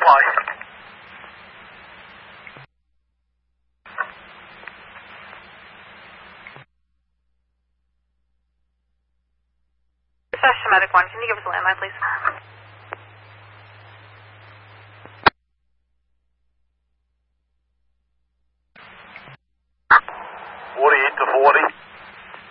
supply. Medic 1, can you give us a landline, please?